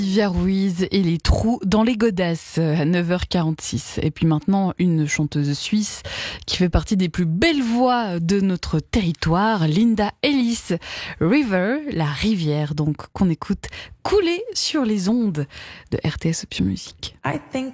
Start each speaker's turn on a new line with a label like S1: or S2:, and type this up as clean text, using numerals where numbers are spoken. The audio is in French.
S1: Olivia Ruiz et les trous dans les godasses à 9h46. Et puis maintenant, une chanteuse suisse qui fait partie des plus belles voix de notre territoire, Linda Ellis. River, la rivière, donc qu'on écoute couler sur les ondes de RTS Pure Musique.
S2: I think